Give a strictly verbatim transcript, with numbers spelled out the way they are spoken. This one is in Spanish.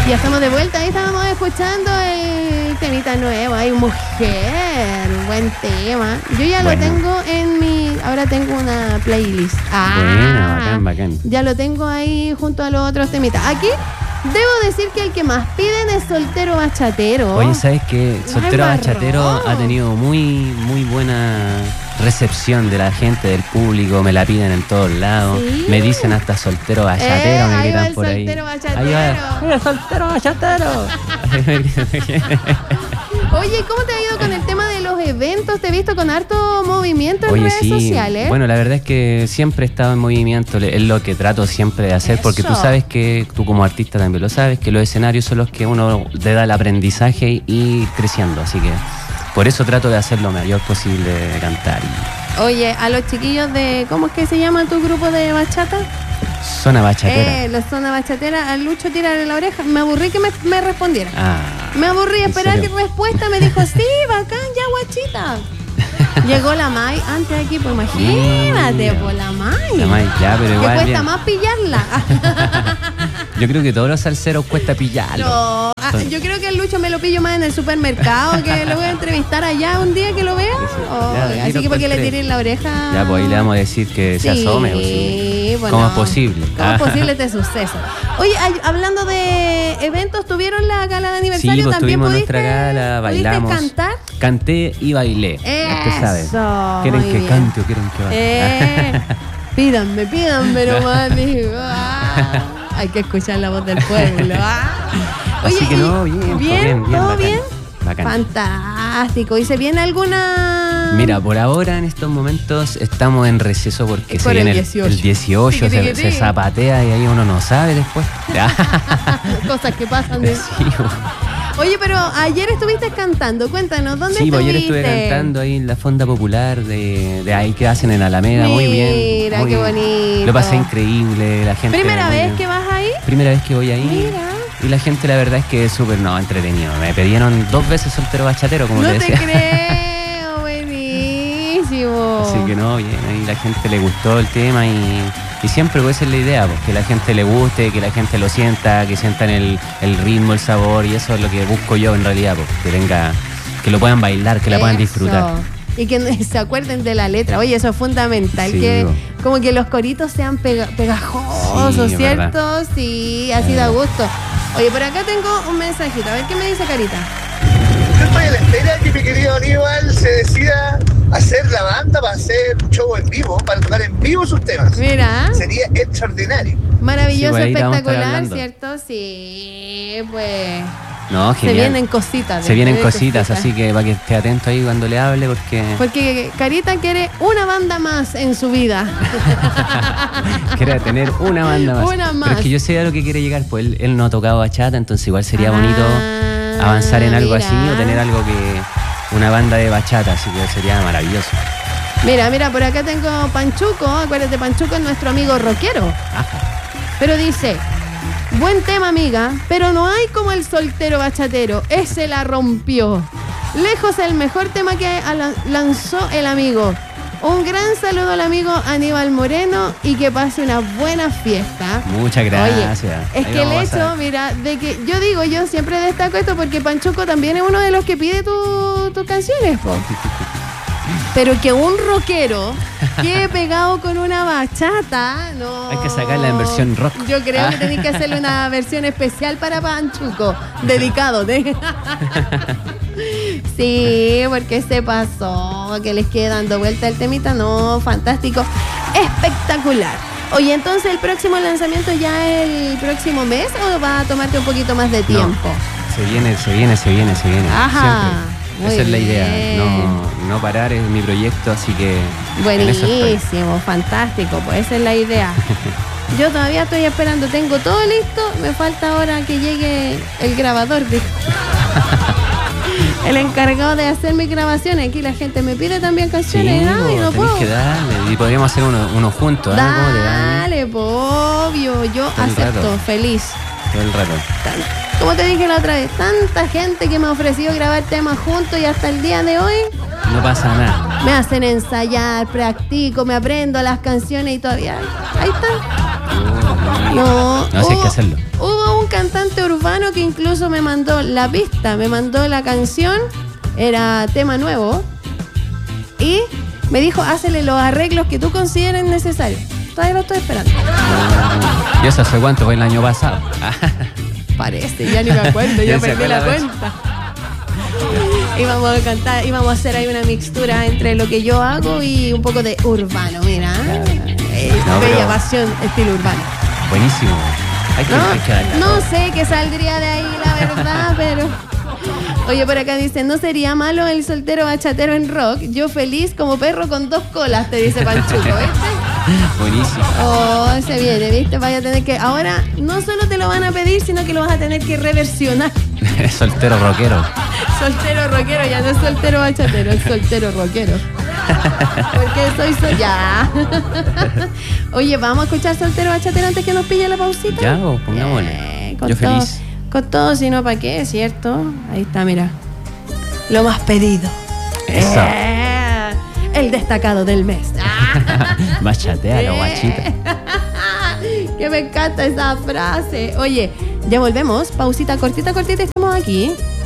Ya estamos de vuelta, ahí estábamos escuchando el temita nuevo, hay mujer, buen tema. Yo ya bueno. lo tengo en mi, ahora tengo una playlist. Ah, bueno, bacán, bacán. Ya lo tengo ahí junto a los otros temitas. Aquí debo decir que el que más piden es Soltero Bachatero. Oye, ¿sabes qué? Soltero Bachatero ha tenido muy, muy buena recepción de la gente, del público, me la piden en todos lados, ¿sí? Me dicen hasta Soltero Bachatero, eh, me gritan por ahí. Soltero Bachatero. Ahí va, ¡el Soltero Bachatero! Oye, ¿cómo te ha ido con el tema de los eventos? Te he visto con harto movimiento en Oye, redes sí. sociales. Bueno, la verdad es que siempre he estado en movimiento, es lo que trato siempre de hacer, Eso. porque tú sabes que, tú como artista también lo sabes, que los escenarios son los que uno le da el aprendizaje y ir creciendo, así que por eso trato de hacer lo mayor posible de cantar. Oye, a los chiquillos de, ¿cómo es que se llama tu grupo de bachata? Zona Bachatera. Eh, la Zona Bachatera, al Lucho tirarle la oreja. Me aburrí que me, me respondiera. Ah, me aburrí esperar que respuesta. Me dijo, sí, bacán, ya guachita. Llegó la May antes de aquí, pues imagínate, por la May. La May, ya, pero igual. Que cuesta bien. más pillarla. Yo creo que todos los salseros cuesta pillarlo. No, ah, yo creo que el Lucho me lo pillo más en el supermercado, que lo voy a entrevistar allá un día que lo vea. Oh, ya, así que para que le tiren la oreja. Ya, pues ahí le vamos a decir que se sí, asome. O sí. Bueno, ¿Cómo es posible? ¿Cómo es posible este suceso? Oye, hablando de eventos, ¿tuvieron la gala de aniversario? Sí, pues ¿También tuvimos pudiste, nuestra gala, bailamos. ¿Pudiste cantar? Canté y bailé. Eso, usted sabe. ¿Quieren que bien. cante o quieren que baile? Eh, pídanme, pídanme nomás. Digo, ah, hay que escuchar la voz del pueblo. Ah. Oye, Así que no, bien, bien, bien, bien ¿todo bacán, bien? Bacán. Fantástico. ¿Y se viene alguna...? Mira, por ahora en estos momentos estamos en receso porque por se viene el dieciocho, el dieciocho, se, se zapatea y ahí uno no sabe después. Cosas que pasan. De... Sí, Oye, pero ayer estuviste cantando, cuéntanos, ¿dónde sí, estuviste? Sí, ayer estuve cantando ahí en la Fonda Popular de, de ahí que hacen en Alameda, Mira, muy bien. Mira, muy qué bien. bonito. Lo pasé increíble, la gente... ¿Primera vez bien. que vas ahí? Primera vez que voy ahí. Mira. Y la gente la verdad es que es súper, no, entretenido. Me pidieron dos veces Soltero Bachatero, como no te decía. No te creo, buenísimo. Así que no, bien, ahí la gente le gustó el tema y... Y siempre pues esa es la idea, pues, que la gente le guste, que la gente lo sienta, que sientan el, el ritmo, el sabor, y eso es lo que busco yo en realidad, pues, que venga, que lo puedan bailar, que la eso. puedan disfrutar. Y que se acuerden de la letra. Oye, eso es fundamental, sí, que digo. como que los coritos sean pega, pegajosos, sí, ¿cierto? Verdad. Sí, así da gusto. Oye, por acá tengo un mensajito, a ver qué me dice Carita. Yo estoy a la espera que mi querido Aníbal se decida hacer la banda para hacer un show en vivo, para tocar en vivo sus temas. Mira. Sería extraordinario. Maravilloso, sí, pues espectacular, ¿cierto? Sí, pues... No, genial. Se vienen cositas. Se vienen cositas, cositas, así que para que esté atento ahí cuando le hable, porque... Porque Carita quiere una banda más en su vida. Quiere tener una banda más. Una más. Pero es que yo sé a lo que quiere llegar, pues él, él no ha tocado bachata, entonces igual sería ah, bonito avanzar en algo mira. así o tener algo que... Una banda de bachata, así que sería maravilloso. Mira, mira, por acá tengo Panchuco, acuérdate, Panchuco es nuestro amigo rockero. Ajá. Pero dice... Buen tema, amiga, pero no hay como el Soltero Bachatero. Ese la rompió. Lejos el mejor tema que lanzó el amigo. Un gran saludo al amigo Aníbal Moreno y que pase una buena fiesta. Muchas gracias. Oye, es Ahí que el hecho, mira, de que yo digo, yo siempre destaco esto porque Panchuco también es uno de los que pide tus tu canciones, po. Pero que un rockero quede pegado con una bachata, no. Hay que sacarla en versión rock. Yo creo que tenéis que hacerle una versión especial para Panchuco, dedicado. De... Sí, porque se pasó, que les quede dando vuelta el temita, no, fantástico, espectacular. Oye, entonces, ¿el próximo lanzamiento ya el próximo mes o va a tomarte un poquito más de tiempo? No, se viene, se viene, se viene, se viene. Ajá. Siempre. Muy Esa es la bien. idea, no, no parar es mi proyecto, así que... Buenísimo, fantástico, pues esa es la idea. Yo todavía estoy esperando, tengo todo listo, me falta ahora que llegue el grabador, dijo. El encargado de hacer mis grabaciones. Aquí la gente me pide también canciones, sí, ¿no? Y no puedo. Que darle. Y podríamos hacer uno, uno juntos, ¿eh? Dale, po, obvio, yo todo acepto, feliz. Todo el rato. Como te dije la otra vez, tanta gente que me ha ofrecido grabar temas juntos y hasta el día de hoy no pasa nada. Me hacen ensayar, practico, me aprendo las canciones y todavía ahí está. No, no, no, No, no, si hay que hacerlo. Hubo un cantante cantante urbano que incluso me mandó la pista, me mandó la canción, era tema nuevo, y me dijo, hácele los arreglos que tú consideres necesarios. Todavía lo estoy esperando. ¿Y eso hace cuánto? Fue el año pasado. Parece, ya ni me acuerdo, ya Ya se perdí fue la la cuenta. Íbamos a cantar, íbamos a hacer ahí una mixtura entre lo que yo hago y un poco de urbano, mira. Eh, No, bella pero- pasión, estilo urbano. Buenísimo. Hay que, hay que darle a No, todo. no sé qué saldría de ahí, la verdad, pero... Oye, por acá dice, no sería malo el soltero bachatero en rock. Yo feliz como perro con dos colas, te dice Panchuco, ¿viste? Buenísimo. Oh, se viene, ¿viste? Vaya a tener que... Ahora no solo te lo van a pedir, sino que lo vas a tener que reversionar. Soltero rockero. Soltero rockero, ya no es soltero bachatero, es soltero rockero. Porque soy so ya. Oye, vamos a escuchar soltero bachatero antes que nos pille la pausita. Ya, o pongámosle. Eh, con Yo todo, feliz. Con todo, si no, ¿para qué? ¿Cierto? Ahí está, mira. Lo más pedido. Eso. Eh, el destacado del mes. Bachatealo, guachita. Que me encanta esa frase. Oye, ya volvemos. Pausita cortita, cortita, estamos aquí.